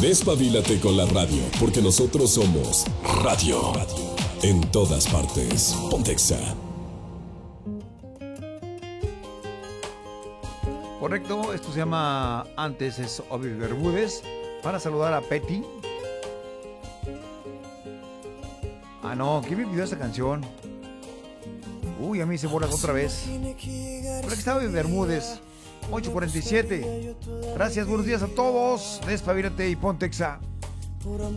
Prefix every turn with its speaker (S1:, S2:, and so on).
S1: Despabilate con la radio, porque nosotros somos radio. En todas partes. Pontexa.
S2: Correcto, esto se llama Antes es Obi Bermúdez. Para saludar a Petty. Ah, no, ¿quién me pidió esta canción? Uy, a mí se borra otra vez. Por aquí está Obi Bermúdez, 8:47. Gracias, buenos días a todos. Despabilate y Pontexa.